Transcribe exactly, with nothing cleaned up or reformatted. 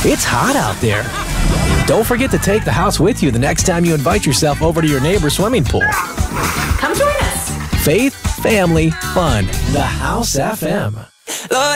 It's hot out there. Don't forget to take the house with you the next time you invite yourself over to your neighbor's swimming pool. Come join us. Faith, family, fun. The House F M. Lord,